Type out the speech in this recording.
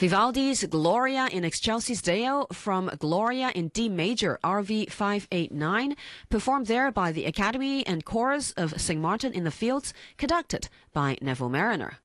Vivaldi's Gloria in Excelsis Deo from Gloria in D major RV 589, performed there by the Academy and Chorus of St. Martin in the Fields, conducted by Neville Mariner.